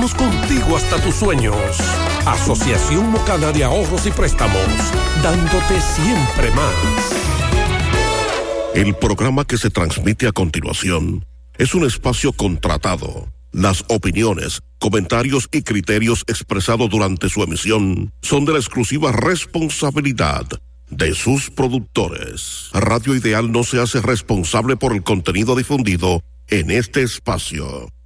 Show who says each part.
Speaker 1: Vamos contigo hasta tus sueños. Asociación Mocana de Ahorros y Préstamos, dándote siempre más.
Speaker 2: El programa que se transmite a continuación es un espacio contratado. Las opiniones, comentarios y criterios expresados durante su emisión son de la exclusiva responsabilidad de sus productores. Radio Ideal no se hace responsable por el contenido difundido en este espacio.